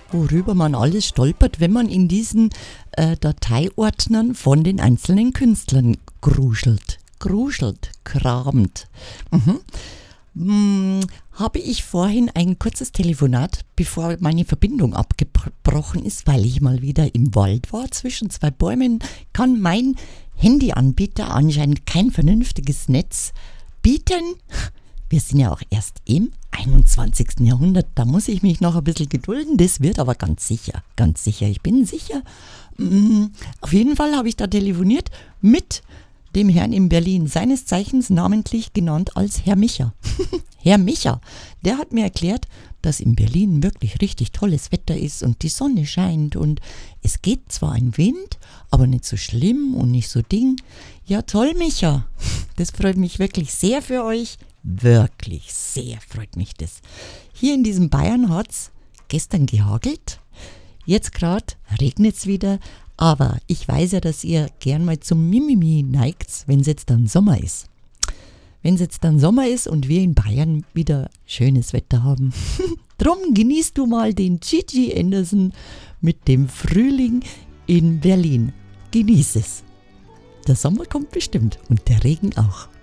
worüber man alles stolpert, wenn man in diesen Dateiordnern von den einzelnen Künstlern kramt. Habe ich vorhin ein kurzes Telefonat, bevor meine Verbindung abgebrochen ist, weil ich mal wieder im Wald war, zwischen zwei Bäumen, kann mein Handyanbieter anscheinend kein vernünftiges Netz bieten. Wir sind ja auch erst im 21. Jahrhundert, da muss ich mich noch ein bisschen gedulden, das wird aber ganz sicher, ich bin sicher. Auf jeden Fall habe ich da telefoniert mit dem Herrn in Berlin, seines Zeichens namentlich genannt als Herr Micha. Herr Micha, der hat mir erklärt, dass in Berlin wirklich richtig tolles Wetter ist und die Sonne scheint und es geht zwar ein Wind, aber nicht so schlimm und nicht so Ding. Ja toll, Micha, das freut mich wirklich sehr für euch. Wirklich sehr freut mich das. Hier in diesem Bayern hat es gestern gehagelt, jetzt gerade regnet es wieder, aber ich weiß ja, dass ihr gern mal zum Mimimi neigt, wenn es jetzt dann Sommer ist. Wenn es jetzt dann Sommer ist und wir in Bayern wieder schönes Wetter haben. Drum genießt du mal den Gigi Anderson mit dem Frühling in Berlin. Genieß es. Der Sommer kommt bestimmt und der Regen auch.